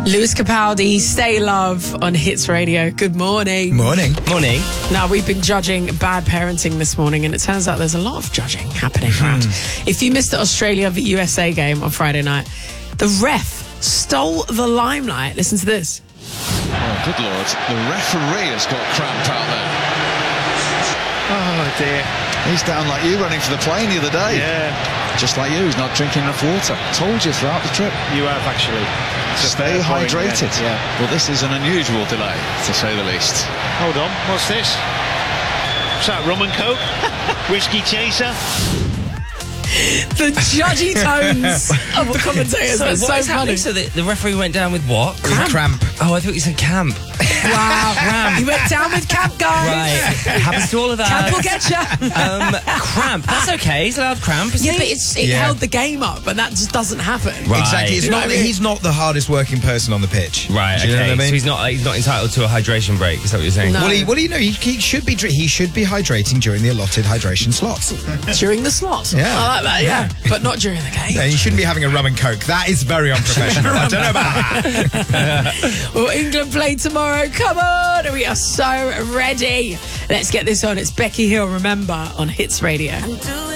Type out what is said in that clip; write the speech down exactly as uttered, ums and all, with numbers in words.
Lewis Capaldi, Stay Love on Hits Radio. Good morning. Morning. Morning. Now, we've been judging bad parenting this morning, and it turns out there's a lot of judging happening around. If you missed the Australia v U S A game on Friday night, the ref stole the limelight. Listen to this. Oh, good Lord. The referee has got cramp out there. Oh, dear. He's down like you running for the plane the other day. Yeah. Just like you, he's not drinking enough water. Told you throughout the trip. You have, actually. Stay hydrated. Yeah. Well, this is an unusual delay, to say the least. Hold on, what's this? What's that, rum and coke? Whiskey chaser? The judgy tones of the commentators. So That's what so is happening? funny. So the, the referee went down with what? Cramp. Cramp. Oh, I thought you said camp. Wow. Cramp. He went down with camp, guys. Right. Happens to all of that. Camp will get you. Um, cramp. That's okay. He's allowed cramp, isn't Yeah, he? but it's, it Yeah. held the game up, and that just doesn't happen. Right. Exactly. It's You know not, what I mean? He's not the hardest working person on the pitch. Right. Do you Okay. know what I mean? So he's not. He's not entitled to a hydration break. Is that what you're saying? No. Well, he, well, you know, he, he should be dr- he should be hydrating during the allotted hydration slots. During the slot. Yeah. I like that, yeah. But not during the game. Yeah, he shouldn't be having a rum and coke. That is very unprofessional. I don't know about that. Well, England play tomorrow. Come on. We are so ready. Let's get this on. It's Becky Hill, remember, on Hits Radio.